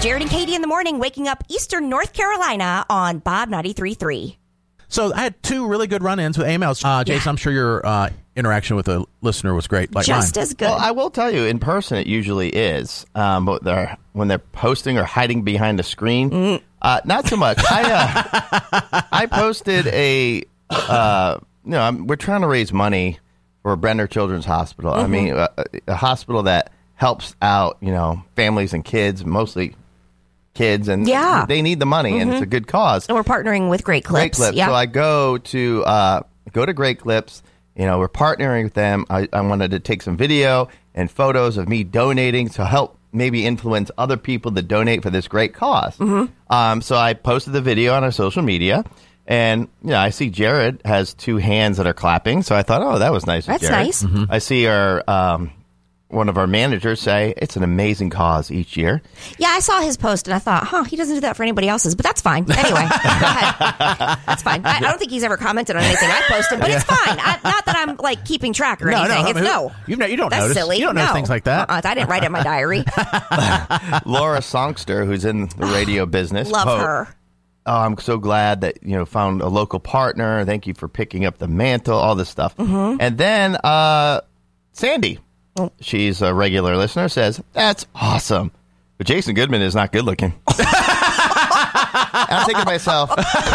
Jared and Katie in the morning, waking up Eastern North Carolina on Bob 93.3. So I had two really good run-ins with AMLs. Jason, I'm sure your interaction with a listener was great. Like Just mine. as good. Well, I will tell you, in person it usually is. But when they're posting or hiding behind a screen, not so much. I posted we're trying to raise money for Brenner Children's Hospital. I mean, a hospital that helps out, families and kids, mostly kids, and they need the money, and it's a good cause. And we're partnering with Great Clips. Yeah. So I go to Great Clips. We're partnering with them. I wanted to take some video and photos of me donating to help maybe influence other people to donate for this great cause. So I posted the video on our social media, and I see Jared has two hands that are clapping. So I thought, oh, that was nice. That's Jared. nice. I see our one of our managers say it's an amazing cause each year. Yeah, I saw his post and I thought, he doesn't do that for anybody else's, but that's fine. Anyway, go ahead. That's fine. I don't think he's ever commented on anything I posted, but it's fine. Not that I'm like keeping track or anything. You don't that's notice. silly. You don't notice things like that. I didn't write it in my diary. Laura Songster, who's in the radio business. Love her. Oh, I'm so glad that, found a local partner. Thank you for picking up the mantle, all this stuff. And then Sandy, she's a regular listener, says, that's awesome. But Jason Goodman is not good looking. I'm thinking to myself,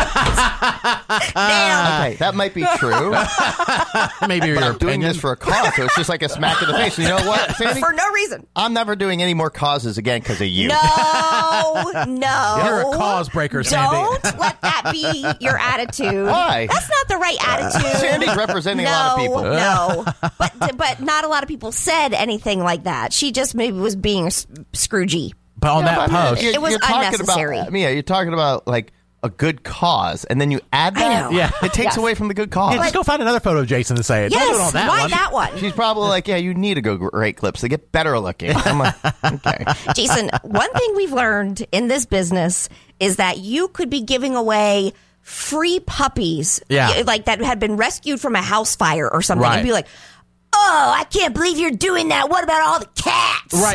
Damn. okay, that might be true. Maybe you're I'm doing this for a cause, so it's just like a smack in the face. And you know what, Sandy? For no reason. I'm never doing any more causes again because of you. No. You're a cause breaker, Sandy. Don't let that be your attitude. Why? That's not the right attitude. Sandy's representing a lot of people. No, but not a lot of people said anything like that. She just maybe was being Scroogey. But on that post, It was unnecessary. You're talking about like a good cause, and then you add that. I know. Yeah. It takes away from the good cause. just go find another photo of Jason and say it. Don't do it on that why one. that one? She's probably like, you need to go Great Clips to get better looking. I'm like, okay. Jason, one thing we've learned in this business is that you could be giving away free puppies, like that had been rescued from a house fire or something, and be like, oh, I can't believe you're doing that. What about all the cats? Right,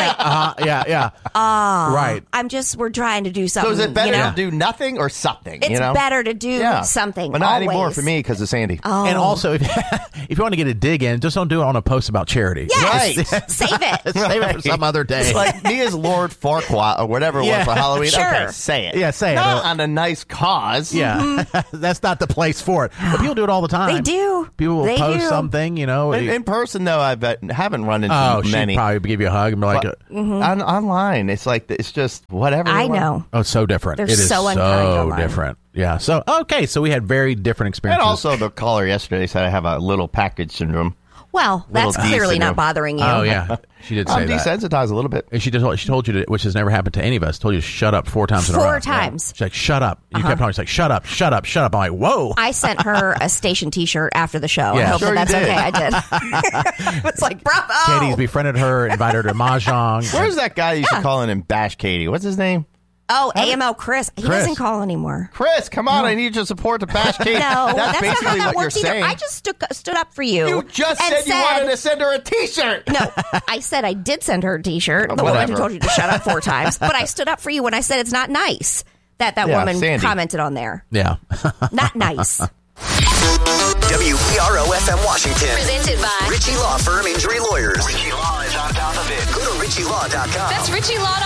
yeah. Right. We're trying to do something. So is it better to do nothing or something? It's better to do something. But not always. anymore for me because of Sandy. Oh. And also, if you want to get a dig in, just don't do it on a post about charity. Yes. Right. Save it. Save it for some other day. It's like me as Lord Farquaad or whatever it was for Halloween. Sure. Okay, say it. Yeah, say it. Not on a nice cause. Yeah, that's not the place for it. But people do it all the time. They do. People will They post do. something, In person, though, I haven't run into many. She'd probably give you a hug and be like, online, it's like it's just whatever. I know. oh, it's so different. They're It is so unkind so online. different. Yeah. So, okay. So we had very different experiences. And also, the caller yesterday said I have a little package syndrome. Well, that's Little clearly syndrome. not bothering you. Oh, yeah. She did say I'm that. desensitized a little bit. And she told you to, which has never happened to any of us, told you to shut up 4 times in a row. 4 times. She's like, shut up. You kept on. She's like, shut up, shut up, shut up. I'm like, whoa. I sent her a station T-shirt after the show. I Yeah. hope Sure that's you did. okay. I did. It's like, bravo. Katie's befriended her, invited her to Mahjong. Where's that guy you used to call him Bash Katie? What's his name? Oh, AML Chris. He Chris. doesn't call anymore. Chris, come on. I need your support to Bash Katie. No, that's not how basically that what works you're either. saying. I just stood up for you. You just and said you wanted to send her a T-shirt. No, I said I did send her a T-shirt. The woman Whatever. who told you to shut up 4 times. But I stood up for you when I said it's not nice that woman Sandy. commented on there. Yeah. Not nice. WERO-FM Washington. Presented by Ritchie Law Firm Injury Lawyers. Ritchie Law is on top of it. Go to RitchieLaw.com. That's RitchieLaw.com.